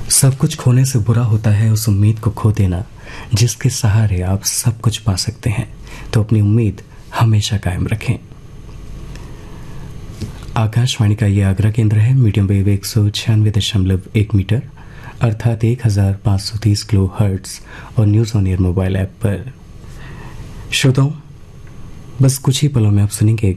सब कुछ खोने से बुरा होता है उस उम्मीद को खो देना जिसके सहारे आप सब कुछ पा सकते हैं। तो अपनी उम्मीद हमेशा कायम रखें। आकाशवाणी का ये आगरा केंद्र है। मीडियम वेव 196.1 मीटर अर्थात 1530 किलो हर्ट्ज और news on air mobile app पर। श्रोताओं, बस कुछ ही पलों में आप सुनेंगे